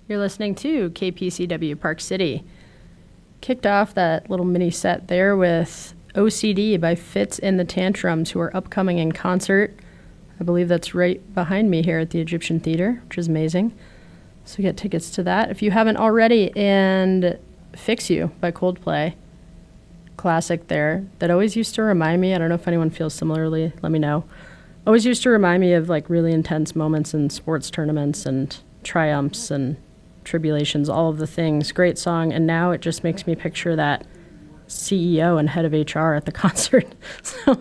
You're listening to KPCW Park City. Kicked off that little mini set there with OCD by Fitz and the Tantrums, who are upcoming in concert. I believe that's right behind me here at the Egyptian Theater, which is amazing. So get tickets to that if you haven't already. And Fix You by Coldplay. Classic there that always used to remind me, I don't know if anyone feels similarly, let me know. Always used to remind me of like really intense moments in sports tournaments and triumphs and tribulations, all of the things. Great song. And now it just makes me picture that CEO and head of HR at the concert. So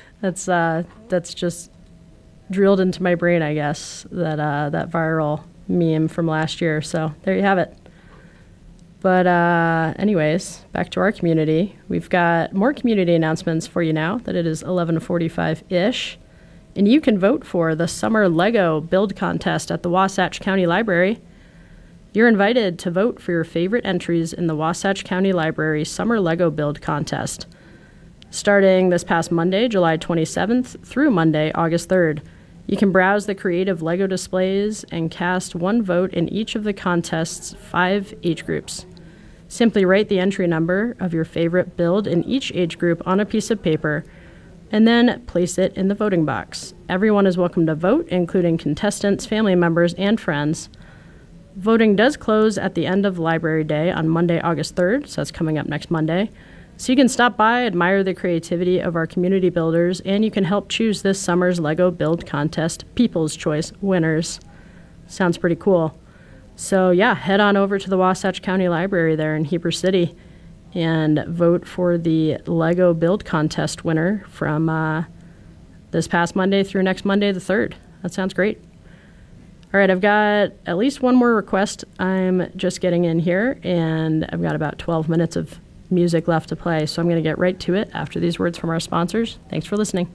that's just drilled into my brain, I guess, that viral meme from last year. So there you have it. But anyways, back to our community. We've got more community announcements for you now that it is 11:45-ish. And you can vote for the Summer Lego Build Contest at the Wasatch County Library. You're invited to vote for your favorite entries in the Wasatch County Library Summer Lego Build Contest. Starting this past Monday, July 27th, through Monday, August 3rd. You can browse the creative Lego displays and cast one vote in each of the contest's 5 age groups. Simply write the entry number of your favorite build in each age group on a piece of paper and then place it in the voting box. Everyone is welcome to vote, including contestants, family members, and friends. Voting does close at the end of Library Day on Monday, August 3rd, so that's coming up next Monday. So you can stop by, admire the creativity of our community builders, and you can help choose this summer's Lego Build Contest People's Choice winners. Sounds pretty cool. So yeah, head on over to the Wasatch County Library there in Heber City and vote for the Lego Build Contest winner from this past Monday through next Monday the 3rd. That sounds great. All right, I've got at least one more request I'm just getting in here, and I've got about 12 minutes of music left to play, so I'm going to get right to it after these words from our sponsors. Thanks for listening.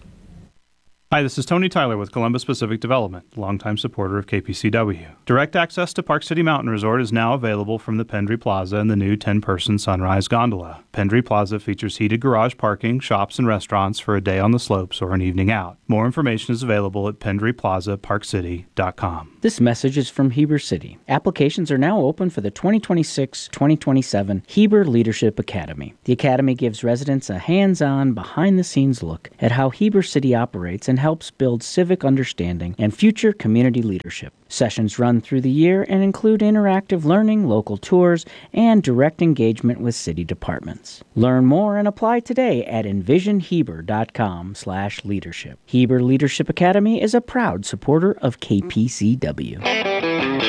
Hi, this is Tony Tyler with Columbus Pacific Development, longtime supporter of KPCW. Direct access to Park City Mountain Resort is now available from the Pendry Plaza and the new 10-person Sunrise Gondola. Pendry Plaza features heated garage parking, shops, and restaurants for a day on the slopes or an evening out. More information is available at pendryplazaparkcity.com. This message is from Heber City. Applications are now open for the 2026-2027 Heber Leadership Academy. The Academy gives residents a hands-on, behind-the-scenes look at how Heber City operates and helps build civic understanding and future community leadership. Sessions run through the year and include interactive learning, local tours, and direct engagement with city departments. Learn more and apply today at envisionheber.com/leadership. Heber Leadership Academy is a proud supporter of KPCW.